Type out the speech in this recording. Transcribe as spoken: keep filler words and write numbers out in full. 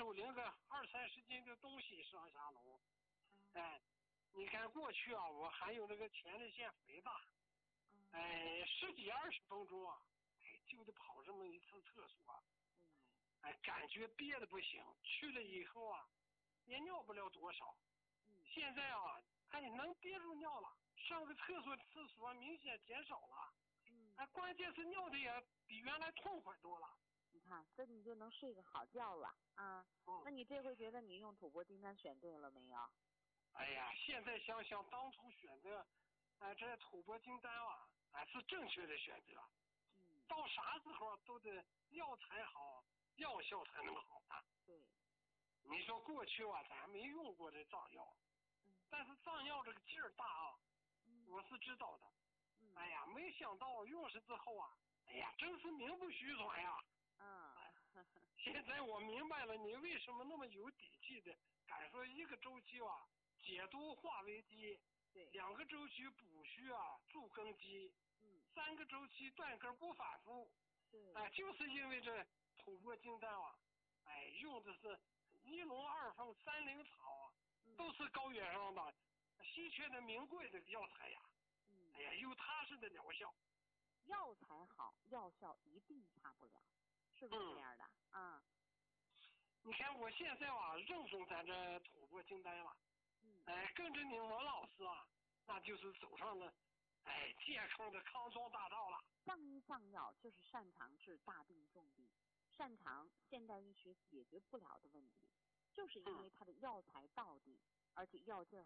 手拎个二三十斤的东西上下楼。 嗯哎，你看过去啊，我还有那个前列腺肥大， 嗯哎，十几二十分钟啊，哎，就得跑这么一次厕所， 嗯哎，感觉憋的不行，去了以后啊，也尿不了多少。 嗯现在啊，哎，能憋住尿了，上个厕所次数明显减少了， 嗯， 哎，关键是尿的也比原来痛快多了。 你看，这你就能睡个好觉了啊。 嗯， 那你这回觉得你用土拨金丹选对了没有？ 哎呀，现在想想当初选择，哎，这土拨金丹啊，哎，是正确的选择。 嗯， 到啥时候都得药材好，药效才能好啊。 对， 你说过去啊，咱没用过这藏药， 嗯但是藏药这个劲儿大啊， 嗯我是知道的。 嗯哎呀，没想到用上之后啊，哎呀，真是名不虚传呀！ 嗯， 现在我明白了，你为什么那么有底气的敢说一个周期啊，解毒化危机， 对， 两个周期补虚啊，助根基， 嗯三个周期断根不反复。 对， 哎，就是因为这土拨金丹啊，哎，用的是一龙二凤三灵草啊， 嗯都是高原上的稀缺的名贵的药材呀。 嗯哎，呀，有踏实的疗效。 药材好，药效一定差不了，是不是这样的？啊， 你看我现在啊，认同咱这土拨金丹了。 嗯， 哎，跟着你王老师啊，那就是走上了哎健康的康庄大道了。 藏医藏药就是擅长治大病重病，擅长现代医学解决不了的问题，就是因为它的药材到底，而且药劲儿